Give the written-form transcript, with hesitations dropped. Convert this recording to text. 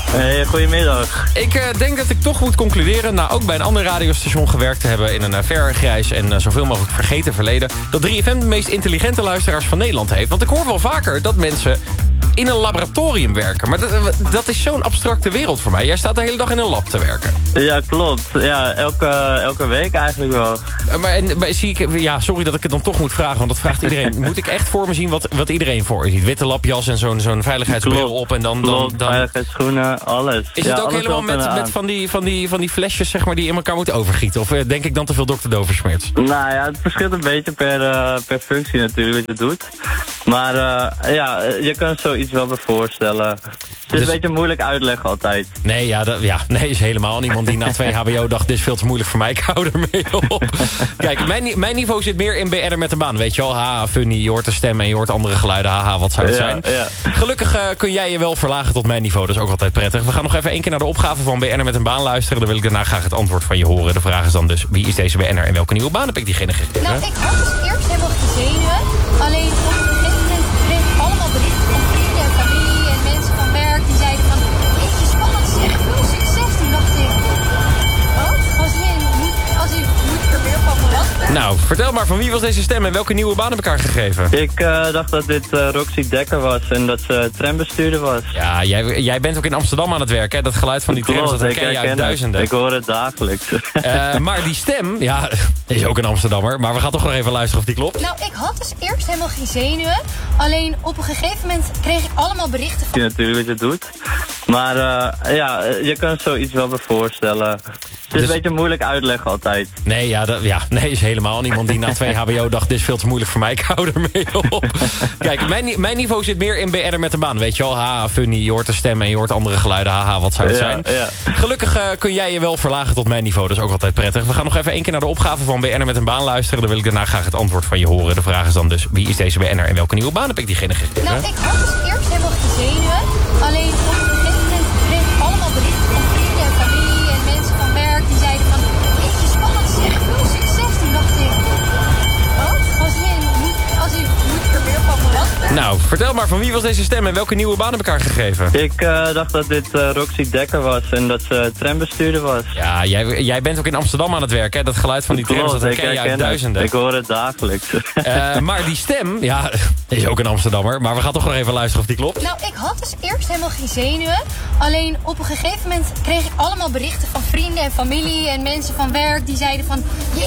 Hey, goedemiddag. Ik denk dat ik toch moet concluderen, na ook bij een ander radiostation gewerkt te hebben in een ver grijs en zoveel mogelijk vergeten verleden, dat 3FM de meest intelligente luisteraars van Nederland heeft. Want ik hoor wel vaker dat mensen in een laboratorium werken. Maar dat is zo'n abstracte wereld voor mij. Jij staat de hele dag in een lab te werken. Ja, klopt. Ja, elke week eigenlijk wel. Maar zie ik, ja, sorry dat ik het dan toch moet vragen, want dat vraagt iedereen. Moet ik echt voor me zien wat iedereen voor je ziet? Witte labjas en zo'n veiligheidsbril op en dan veiligheidsschoenen, alles. Is het ook helemaal met van die flesjes, zeg maar, die in elkaar moeten overgieten? Of denk ik dan te veel Dr. Doversmeerts? Nou ja, het verschilt een beetje per functie natuurlijk wat je doet. Maar ja, je kan zoiets wel bij voorstellen. Het is een beetje moeilijk uitleggen altijd. Nee, nee, is helemaal niemand die na 2 HBO dacht, dit is veel te moeilijk voor mij, ik hou ermee op. Kijk, mijn niveau zit meer in BN'er met een baan, weet je wel. Haha, funny, je hoort de stem en je hoort andere geluiden, haha, wat zou het zijn? Ja. Gelukkig kun jij je wel verlagen tot mijn niveau, dat is ook altijd prettig. We gaan nog even 1 keer naar de opgave van BN'er met een baan luisteren. Dan wil ik daarna graag het antwoord van je horen. De vraag is dan dus, wie is deze BN'er en welke nieuwe baan heb ik diegene gegeven? Nou, ik had dus eerst helemaal geen zenuwen. Alleen op een gegeven moment kreeg ik allemaal berichten van vrienden en familie en mensen van werk die zeiden van, jeetje, spannend zeg, veel succes. Toen dacht ik, wat? Als u moet er weer van verrassen. Nou, vertel maar, van wie was deze stem en welke nieuwe baan heb ik haar gegeven? Ik dacht dat dit Roxy Dekker was en dat ze trambestuurder was. Ja, jij bent ook in Amsterdam aan het werk, hè? Dat geluid van die trams, dat herken je uit duizenden. Ik hoor het dagelijks. Maar die stem, ja, is ook een Amsterdammer. Maar we gaan toch nog even luisteren of die klopt. Nou, ik had dus eerst helemaal geen zenuwen. Alleen op een gegeven moment kreeg ik allemaal berichten van... Je natuurlijk wat je doet. Maar ja, je kan zoiets wel bij voorstellen. Het is een beetje moeilijk uitleggen altijd. Nee, nee, is helemaal niemand die na 2 HBO dacht, dit is veel te moeilijk voor mij, ik hou ermee op. Kijk, mijn niveau zit meer in BN'er met een baan, weet je wel. Haha, funny, je hoort de stem en je hoort andere geluiden, haha, wat zou het zijn? Ja. Gelukkig kun jij je wel verlagen tot mijn niveau, dat is ook altijd prettig. We gaan nog even 1 keer naar de opgave van BN'er met een baan luisteren. Dan wil ik daarna graag het antwoord van je horen. De vraag is dan dus, wie is deze BN'er en welke nieuwe baan heb ik diegene gegeven? Nou, ik had dus eerst helemaal geen zenuwen. Alleen op een gegeven moment kreeg ik allemaal berichten van vrienden en familie en mensen van werk die zeiden van, jeetje, spannend zeg, veel succes. Toen dacht ik, wat? Als u moet er weer van verrassen. Nou, vertel maar, van wie was deze stem en welke nieuwe baan heb ik haar gegeven? Ik dacht dat dit Roxy Dekker was en dat ze trambestuurder was. Ja, jij bent ook in Amsterdam aan het werk, hè? Dat geluid van die trams, dat herken je uit duizenden. Ik hoor het dagelijks. Maar die stem, ja, is ook een Amsterdammer. Maar we gaan toch nog even luisteren of die klopt. Nou, ik had dus eerst helemaal geen zenuwen. Alleen op een gegeven moment kreeg ik allemaal berichten van vrienden en familie en mensen van werk die zeiden van, jeetje,